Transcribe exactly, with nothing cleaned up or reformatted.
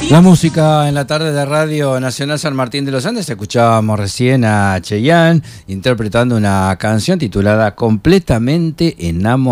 La música en la tarde de Radio Nacional San Martín de los Andes. Escuchábamos recién a Chayanne interpretando una canción titulada Completamente Enamorado.